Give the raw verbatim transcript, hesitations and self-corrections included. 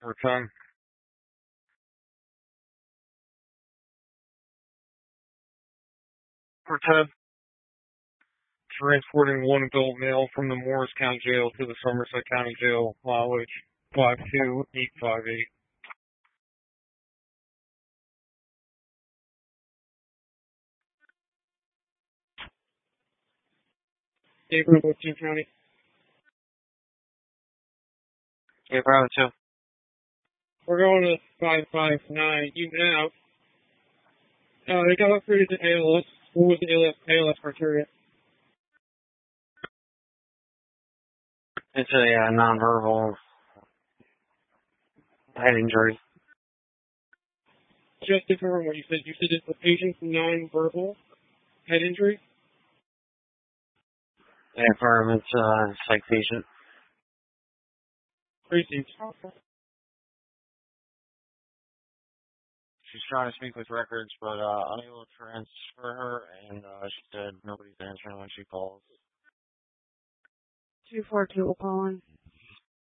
For ten. For ten. Transporting one adult male from the Morris County Jail to the Somerset County Jail, mileage five two eight five eight. David, Western County. Yeah, Bravo two. We're going to five five nine. You now. Uh, they got upgraded to A L S. What was the A L S, A L S criteria? It's a uh, nonverbal head injury. Just to confirm what you said, you said it's a patient's non-verbal head injury? Yeah, for it's a uh, psych patient. Tracy. She's trying to speak with records, but uh, unable to transfer her, and uh, she said nobody's answering when she calls. two four two will call in.